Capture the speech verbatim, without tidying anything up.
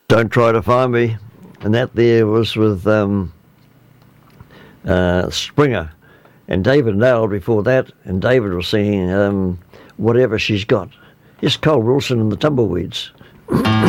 Don't Try to Find Me. And that there was with um, uh, Springer and David Nail before that, and David was singing um, Whatever She's Got. Here's Cole Wilson and the Tumbleweeds.